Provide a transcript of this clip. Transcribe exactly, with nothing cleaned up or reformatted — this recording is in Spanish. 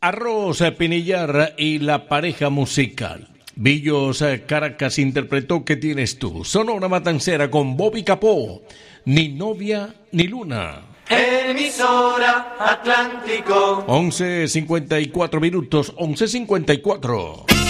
Arroz Pinillar y la pareja musical. Billos Caracas interpretó ¿Qué tienes tú? Sonora Matancera con Bobby Capó. Ni novia ni luna. Emisora Atlántico. once cincuenta y cuatro minutos, once cincuenta y cuatro.